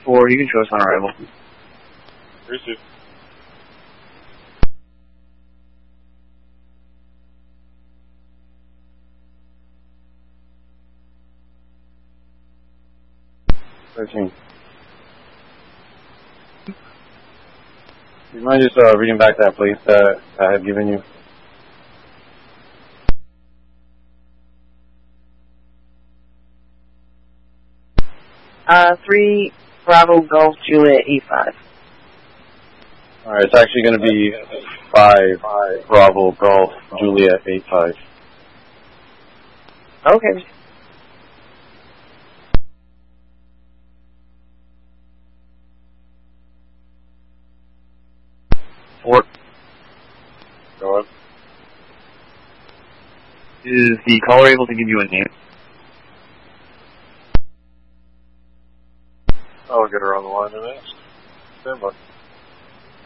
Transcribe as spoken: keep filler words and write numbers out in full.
four, you can show us on arrival. Received. thirteen. Do you mind just uh, reading back that place that I had given you? Uh, three Bravo Golf Juliet eight five. Alright, it's actually going to be five Bravo Golf Juliet eight five. Okay. Four. Go ahead. Is the caller able to give you a name? I'll get her on the line and ask. Stand by.